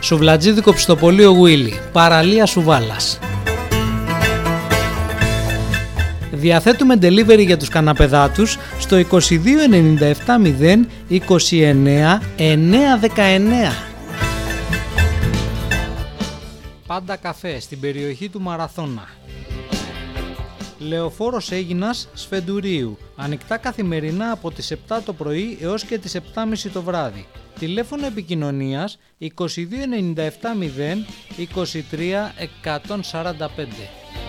Σουβλατζίδικο Πιστοπωλείο Γουίλι, παραλία Σουβάλας. Διαθέτουμε delivery για τους καναπεδάτους στο 2297 0 29 919. Πάντα καφέ στην περιοχή του Μαραθώνα. Λεωφόρος Αίγινας Σφεντουρίου. Ανοιχτά καθημερινά από τις 7 το πρωί έως και τις 7.30 το βράδυ. Τηλέφωνο επικοινωνίας 2297 0 23 145.